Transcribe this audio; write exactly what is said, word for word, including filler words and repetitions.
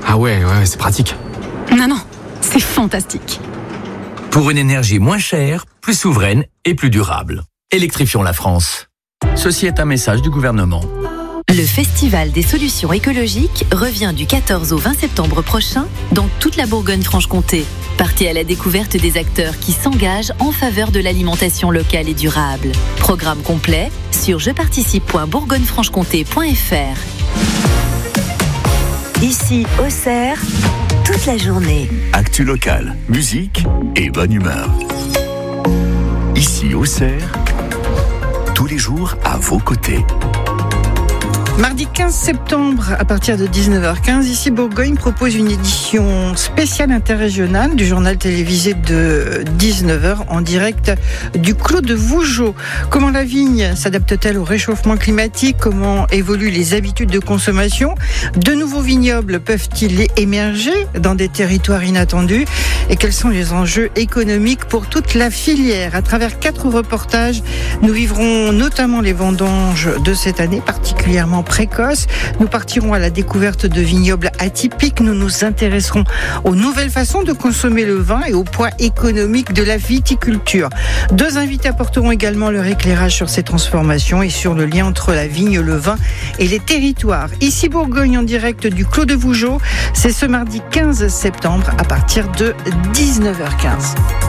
Ah ouais, ouais, c'est pratique. Non, non, c'est fantastique. Pour une énergie moins chère, plus souveraine et plus durable. Électrifions la France. Ceci est un message du gouvernement. Le Festival des solutions écologiques revient du quatorze au vingt septembre prochain dans toute la Bourgogne-Franche-Comté. Partez à la découverte des acteurs qui s'engagent en faveur de l'alimentation locale et durable. Programme complet sur jeparticipe point bourgogne franche comté point f r. Ici, Auxerre, toute la journée. Actu locale, musique et bonne humeur. Ici, Auxerre, tous les jours à vos côtés. Mardi quinze septembre, à partir de dix-neuf heures quinze, ici Bourgogne propose une édition spéciale interrégionale du journal télévisé de dix-neuf heures en direct du Clos de Vougeot. Comment la vigne s'adapte-t-elle au réchauffement climatique ? Comment évoluent les habitudes de consommation ? De nouveaux vignobles peuvent-ils émerger dans des territoires inattendus ? Et quels sont les enjeux économiques pour toute la filière ? À travers quatre reportages, nous vivrons notamment les vendanges de cette année, particulièrement précoce. Nous partirons à la découverte de vignobles atypiques. Nous nous intéresserons aux nouvelles façons de consommer le vin et au poids économique de la viticulture. Deux invités apporteront également leur éclairage sur ces transformations et sur le lien entre la vigne, le vin et les territoires. Ici Bourgogne en direct du Clos de Vougeot. C'est ce mardi quinze septembre à partir de dix-neuf heures quinze.